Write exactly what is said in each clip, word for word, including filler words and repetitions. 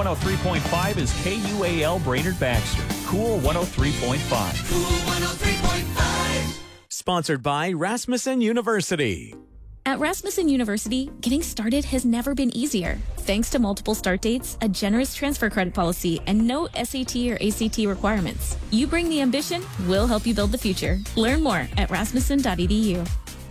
oh three point five is K U A L Brainerd Baxter. Cool one oh three point five. Cool one oh three point five. Sponsored by Rasmussen University. At Rasmussen University, getting started has never been easier. Thanks to multiple start dates, a generous transfer credit policy, and no S A T or A C T requirements. You bring the ambition, we'll help you build the future. Learn more at rasmussen dot e d u.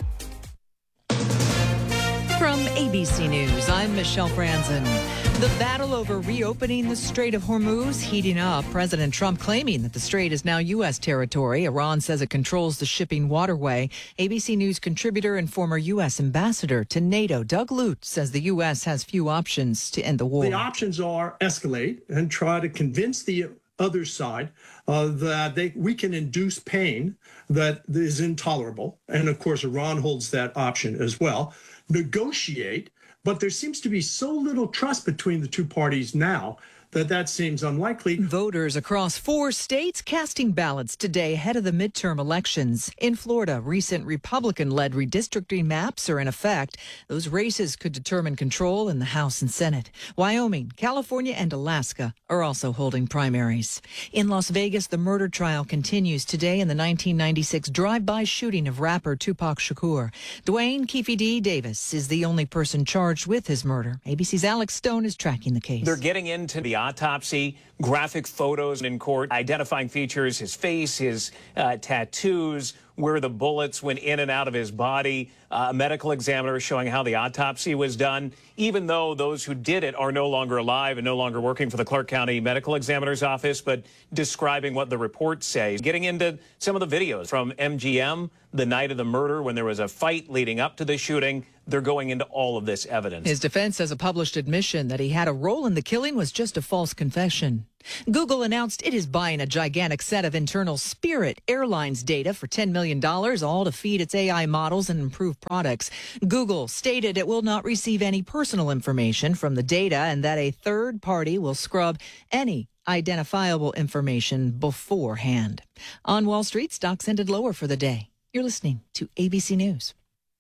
From A B C News, I'm Michelle Franzen. The battle over reopening the Strait of Hormuz heating up. President Trump claiming that the strait is now U S territory. Iran says it controls the shipping waterway. A B C News contributor and former U S ambassador to NATO, Doug Lute, says the U S has few options to end the war. The options are escalate and try to convince the other side uh, that they, we can induce pain that is intolerable. And of course, Iran holds that option as well. Negotiate, but there seems to be so little trust between the two parties now that that seems unlikely. Voters across four states casting ballots today ahead of the midterm elections. In Florida, recent Republican-led redistricting maps are in effect. Those races could determine control in the House and Senate. Wyoming, California, and Alaska are also holding primaries. In Las Vegas, the murder trial continues today in the nineteen ninety-six drive-by shooting of rapper Tupac Shakur. Dwayne Keefe D. Davis is the only person charged with his murder. A B C's Alex Stone is tracking the case. They're getting into the autopsy, graphic photos in court, identifying features, his face, his uh, tattoos, where the bullets went in and out of his body, uh, a medical examiner showing how the autopsy was done, even though those who did it are no longer alive and no longer working for the Clark County Medical Examiner's Office, but describing what the reports say. Getting into some of the videos from M G M, the night of the murder, when there was a fight leading up to the shooting. They're going into all of this evidence. His defense says a published admission that he had a role in the killing was just a false confession. Google announced it is buying a gigantic set of internal Spirit Airlines data for ten million dollars, all to feed its A I models and improve products. Google stated it will not receive any personal information from the data and that a third party will scrub any identifiable information beforehand. On Wall Street, stocks ended lower for the day. You're listening to A B C News.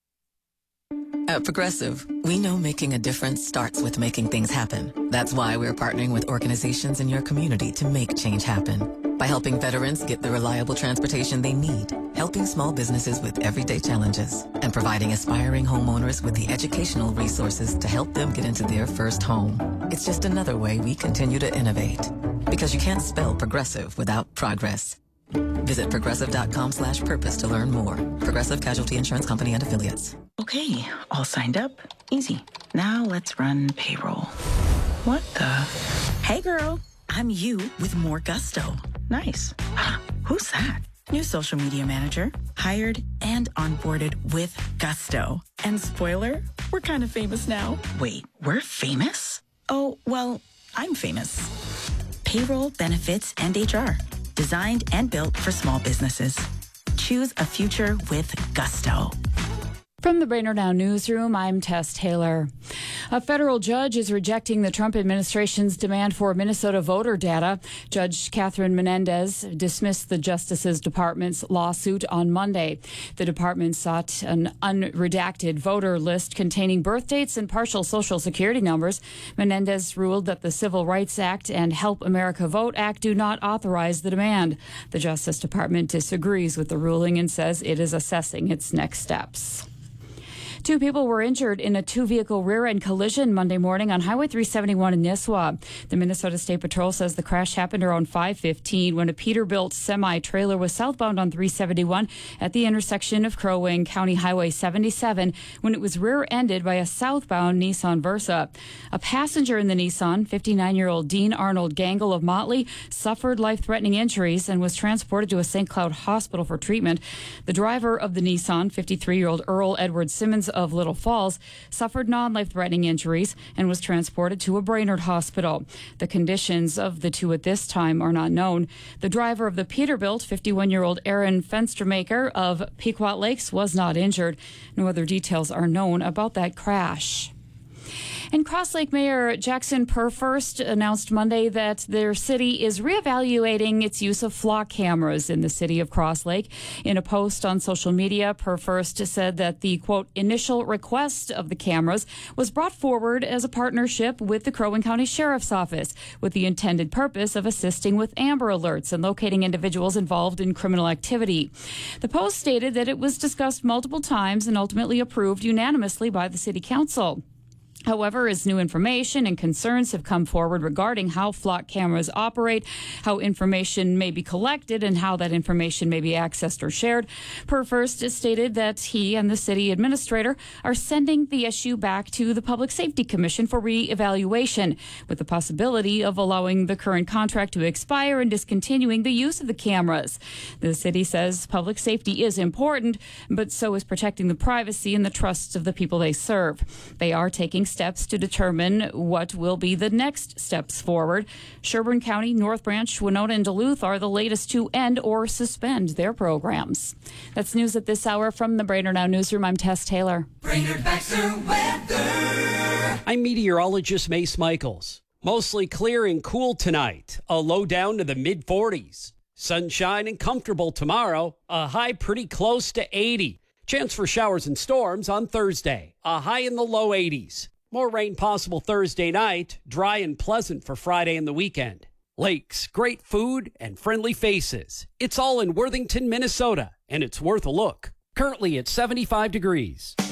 At Progressive, we know making a difference starts with making things happen. That's why we're partnering with organizations in your community to make change happen. By helping veterans get the reliable transportation they need, helping small businesses with everyday challenges, and providing aspiring homeowners with the educational resources to help them get into their first home. It's just another way we continue to innovate. Because you can't spell progressive without progress. Visit progressive.com slash purpose to learn more. Progressive Casualty Insurance Company and Affiliates. Okay, all signed up. Easy. Now let's run payroll. What the? Hey girl, I'm you with more gusto. Nice. Who's that? New social media manager. Hired and onboarded with gusto. And spoiler, we're kind of famous now. Wait, we're famous? Oh, well, I'm famous. Payroll, benefits, and H R. Designed and built for small businesses. Choose a future with gusto. From the Brainerd Now newsroom, I'm Tess Taylor. A federal judge is rejecting the Trump administration's demand for Minnesota voter data. Judge Catherine Menendez dismissed the Justice Department's lawsuit on Monday. The department sought an unredacted voter list containing birth dates and partial Social Security numbers. Menendez ruled that the Civil Rights Act and Help America Vote Act do not authorize the demand. The Justice Department disagrees with the ruling and says it is assessing its next steps. Two people were injured in a two-vehicle rear-end collision Monday morning on Highway three seventy-one in Nisswa. The Minnesota State Patrol says the crash happened around five fifteen when a Peterbilt semi-trailer was southbound on three seventy-one at the intersection of Crow Wing County Highway seventy-seven when it was rear-ended by a southbound Nissan Versa. A passenger in the Nissan, fifty-nine-year-old Dean Arnold Gangle of Motley, suffered life-threatening injuries and was transported to a Saint Cloud hospital for treatment. The driver of the Nissan, fifty-three-year-old Earl Edward Simmons of Little Falls, suffered non-life-threatening injuries and was transported to a Brainerd hospital. The conditions of the two at this time are not known. The driver of the Peterbilt, fifty-one-year-old Aaron Fenstermaker of Pequot Lakes, was not injured. No other details are known about that crash. And Cross Lake Mayor Jackson Purfirst announced Monday that their city is reevaluating its use of flock cameras in the city of Cross Lake. In a post on social media, Purfirst said that the, quote, initial request of the cameras was brought forward as a partnership with the Crow Wing County Sheriff's Office with the intended purpose of assisting with Amber Alerts and locating individuals involved in criminal activity. The post stated that it was discussed multiple times and ultimately approved unanimously by the City Council. However, as new information and concerns have come forward regarding how flock cameras operate, how information may be collected, and how that information may be accessed or shared, Purfirst stated that he and the city administrator are sending the issue back to the Public Safety Commission for re-evaluation, with the possibility of allowing the current contract to expire and discontinuing the use of the cameras. The city says public safety is important, but so is protecting the privacy and the trusts of the people they serve. They are taking steps to determine what will be the next steps forward. Sherburne County, North Branch, Winona, and Duluth are the latest to end or suspend their programs. That's news at this hour from the Brainerd Now Newsroom. I'm Tess Taylor. Brainerd Baxter weather. I'm meteorologist Mace Michaels. Mostly clear and cool tonight. A low down to the mid forties. Sunshine and comfortable tomorrow. A high pretty close to eighty. Chance for showers and storms on Thursday. A high in the low eighties. More rain possible Thursday night. Dry and pleasant for Friday and the weekend. Lakes, great food, and friendly faces. It's all in Worthington, Minnesota, and it's worth a look. Currently at seventy-five degrees.